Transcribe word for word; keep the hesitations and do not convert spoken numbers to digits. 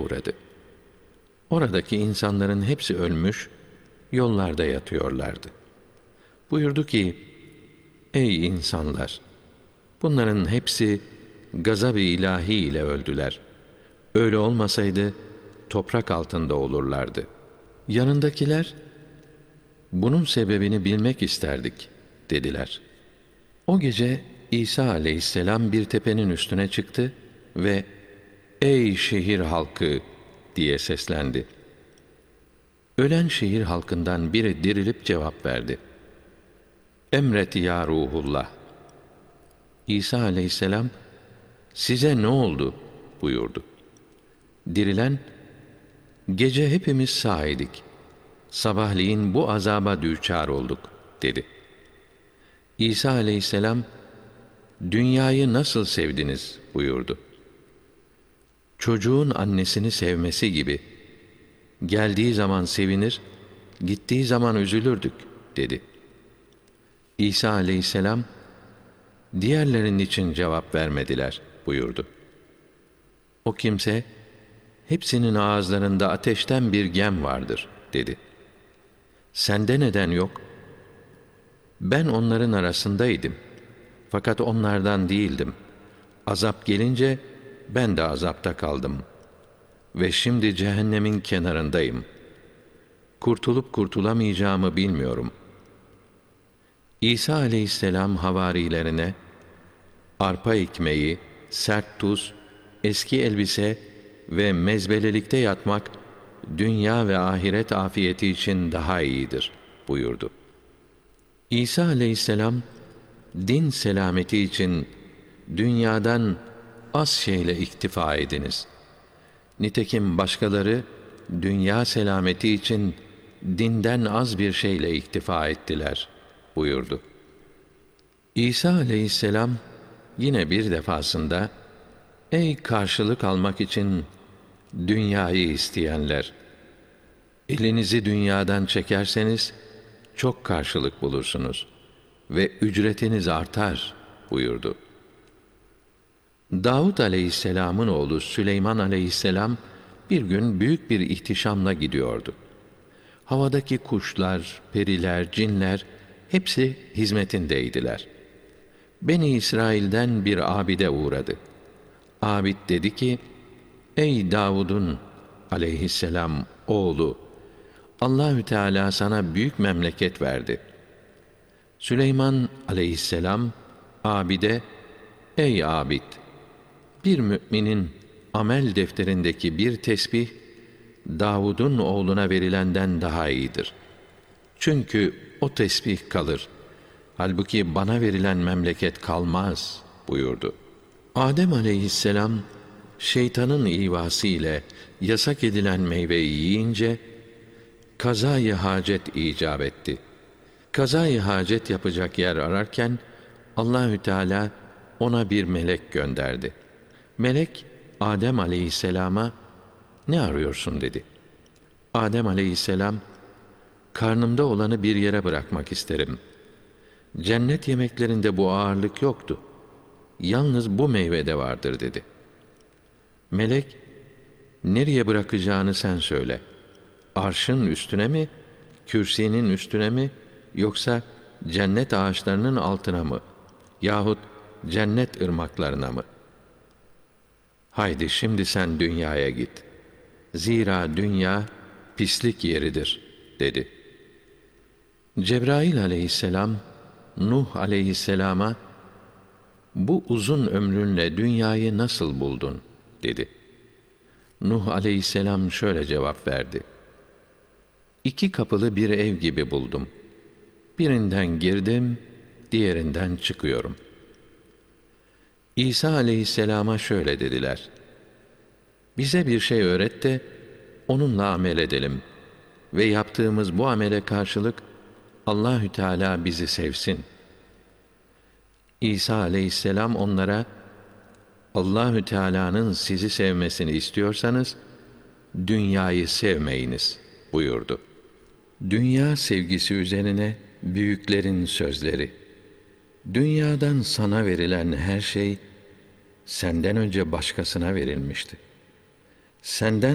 uğradı. Oradaki insanların hepsi ölmüş, yollarda yatıyorlardı. Buyurdu ki, ey insanlar! Bunların hepsi gazab-ı ilahi ile öldüler. Öyle olmasaydı toprak altında olurlardı. Yanındakiler, bunun sebebini bilmek isterdik dediler. O gece İsa aleyhisselam bir tepenin üstüne çıktı ve ey şehir halkı diye seslendi. Ölen şehir halkından biri dirilip cevap verdi. Emret ya Ruhullah. İsa aleyhisselam, size ne oldu buyurdu. Dirilen, gece hepimiz sağ-idik. Sabahleyin bu azaba düçar olduk dedi. İsa aleyhisselam, dünyayı nasıl sevdiniz buyurdu. Çocuğun annesini sevmesi gibi, geldiği zaman sevinir, gittiği zaman üzülürdük dedi. İsa aleyhisselam, diğerlerinin için cevap vermediler buyurdu. O kimse, hepsinin ağızlarında ateşten bir gem vardır dedi. Sende neden yok? Ben onların arasındaydım. Fakat onlardan değildim. Azap gelince ben de azapta kaldım. Ve şimdi cehennemin kenarındayım. Kurtulup kurtulamayacağımı bilmiyorum. İsa aleyhisselam havarilerine, arpa ekmeği, sert tuz, eski elbise ve mezbelelikte yatmak, dünya ve ahiret afiyeti için daha iyidir buyurdu. İsa aleyhisselam, din selameti için dünyadan az şeyle iktifa ediniz. Nitekim başkaları, dünya selameti için dinden az bir şeyle iktifa ettiler buyurdu. İsa aleyhisselam, yine bir defasında, ey karşılık almak için dünyayı isteyenler! Elinizi dünyadan çekerseniz, çok karşılık bulursunuz ve ücretiniz artar buyurdu. Davud aleyhisselamın oğlu Süleyman aleyhisselam bir gün büyük bir ihtişamla gidiyordu. Havadaki kuşlar, periler, cinler hepsi hizmetindeydiler. Beni İsrail'den bir abide uğradı. Abid dedi ki, ey Davud'un aleyhisselam oğlu, Allahü Teala sana büyük memleket verdi. Süleyman aleyhisselam abide, ey abid, bir müminin amel defterindeki bir tesbih Davud'un oğluna verilenden daha iyidir. Çünkü o tesbih kalır. Halbuki bana verilen memleket kalmaz buyurdu. Adem aleyhisselam şeytanın ivası ile yasak edilen meyveyi yiyince kazayı hacet icap etti. Kazayı hacet yapacak yer ararken Allahü Teala ona bir melek gönderdi. Melek Adem aleyhisselama ne arıyorsun dedi. Adem aleyhisselam, karnımda olanı bir yere bırakmak isterim. Cennet yemeklerinde bu ağırlık yoktu. Yalnız bu meyvede vardır dedi. Melek, nereye bırakacağını sen söyle. Arşın üstüne mi, kürsinin üstüne mi, yoksa cennet ağaçlarının altına mı, yahut cennet ırmaklarına mı? Haydi şimdi sen dünyaya git. Zira dünya pislik yeridir dedi. Cebrail aleyhisselam, Nuh aleyhisselama, bu uzun ömrünle dünyayı nasıl buldun dedi. Nuh aleyhisselam şöyle cevap verdi. İki kapılı bir ev gibi buldum. Birinden girdim, diğerinden çıkıyorum. İsa aleyhisselama şöyle dediler. Bize bir şey öğret de onunla amel edelim ve yaptığımız bu amele karşılık Allahü Teala bizi sevsin. İsa aleyhisselam onlara, Allahü Teala'nın sizi sevmesini istiyorsanız dünyayı sevmeyiniz buyurdu. Dünya sevgisi üzerine büyüklerin sözleri. Dünyadan sana verilen her şey senden önce başkasına verilmişti. Senden